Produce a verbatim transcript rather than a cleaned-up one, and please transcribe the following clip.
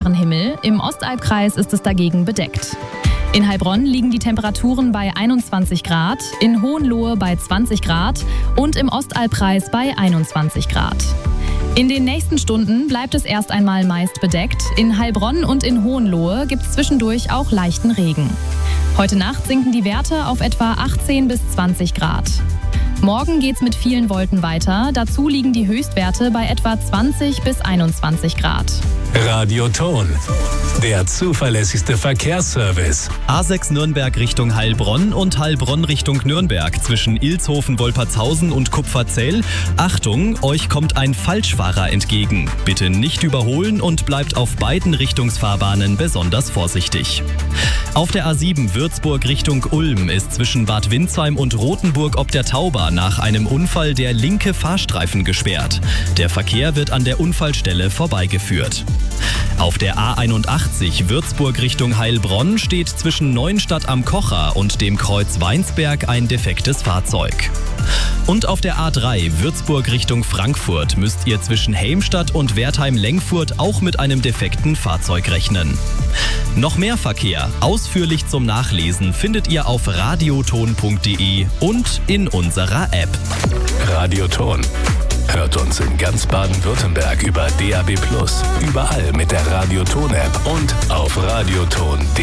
klaren Himmel, im Ostalbkreis ist es dagegen bedeckt. In Heilbronn liegen die Temperaturen bei einundzwanzig Grad, in Hohenlohe bei zwanzig Grad und im Ostalbkreis bei einundzwanzig Grad. In den nächsten Stunden bleibt es erst einmal meist bedeckt. In Heilbronn und in Hohenlohe gibt es zwischendurch auch leichten Regen. Heute Nacht sinken die Werte auf etwa achtzehn bis zwanzig Grad. Morgen geht's mit vielen Wolken weiter. Dazu liegen die Höchstwerte bei etwa zwanzig bis einundzwanzig Grad. Radioton, der zuverlässigste Verkehrsservice. A sechs Nürnberg Richtung Heilbronn und Heilbronn Richtung Nürnberg zwischen Ilshofen-Wolpertshausen und Kupferzell. Achtung, euch kommt ein Falschfahrer entgegen. Bitte nicht überholen und bleibt auf beiden Richtungsfahrbahnen besonders vorsichtig. Auf der A sieben Würzburg Richtung Ulm ist zwischen Bad Windsheim und Rothenburg ob der Tauber nach einem Unfall der linke Fahrstreifen gesperrt. Der Verkehr wird an der Unfallstelle vorbeigeführt. Auf der A einundachtzig Würzburg Richtung Heilbronn steht zwischen Neuenstadt am Kocher und dem Kreuz Weinsberg ein defektes Fahrzeug. Und auf der A drei Würzburg Richtung Frankfurt müsst ihr zwischen Helmstadt und Wertheim-Lengfurt auch mit einem defekten Fahrzeug rechnen. Noch mehr Verkehr, ausführlich zum Nachlesen, findet ihr auf radioton punkt de und in unserer App. Radioton. Hört uns in ganz Baden-Württemberg über D A B plus, überall mit der Radioton-App und auf radioton punkt de.